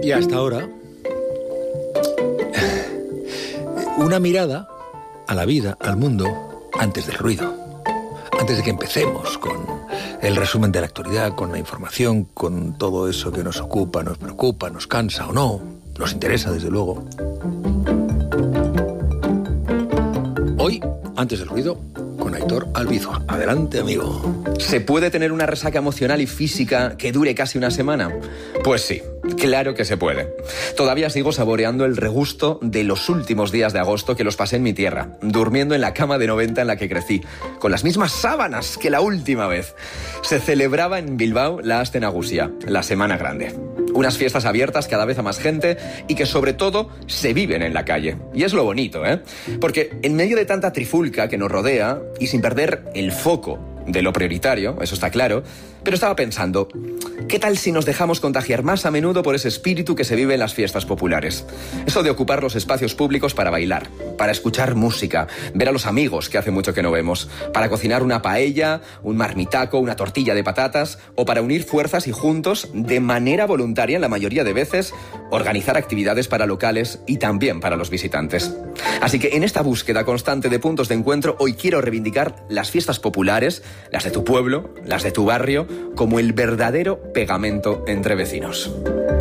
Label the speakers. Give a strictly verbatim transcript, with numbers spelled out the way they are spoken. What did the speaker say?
Speaker 1: Y hasta ahora, una mirada a la vida, al mundo, antes del ruido. Antes de que empecemos con el resumen de la actualidad, con la información, con todo eso que nos ocupa, nos preocupa, nos cansa o no, nos interesa desde luego. Hoy, antes del ruido, con Aitor Albizua. Adelante, amigo.
Speaker 2: ¿Se puede tener una resaca emocional y física que dure casi una semana? Pues sí, claro que se puede. Todavía sigo saboreando el regusto de los últimos días de agosto que los pasé en mi tierra, durmiendo en la cama de noventa en la que crecí, con las mismas sábanas que la última vez. Se celebraba en Bilbao la Aste Nagusia, la Semana Grande. Unas fiestas abiertas cada vez a más gente y que sobre todo se viven en la calle. Y es lo bonito, ¿eh? Porque en medio de tanta trifulca que nos rodea y sin perder el foco de lo prioritario, eso está claro, pero estaba pensando, ¿qué tal si nos dejamos contagiar más a menudo por ese espíritu que se vive en las fiestas populares? Eso de ocupar los espacios públicos para bailar, para escuchar música, ver a los amigos que hace mucho que no vemos, para cocinar una paella, un marmitaco, una tortilla de patatas, o para unir fuerzas y juntos, de manera voluntaria en la mayoría de veces, organizar actividades para locales y también para los visitantes. Así que en esta búsqueda constante de puntos de encuentro, hoy quiero reivindicar las fiestas populares, las de tu pueblo, las de tu barrio, como el verdadero pegamento entre vecinos.